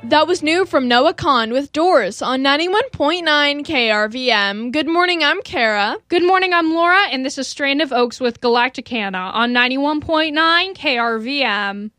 That was new from Noah Kahn with Doors on 91.9 KRVM. Good morning, I'm Kara. Good morning, I'm Laura, and this is Strand of Oaks with Galacticana on 91.9 KRVM.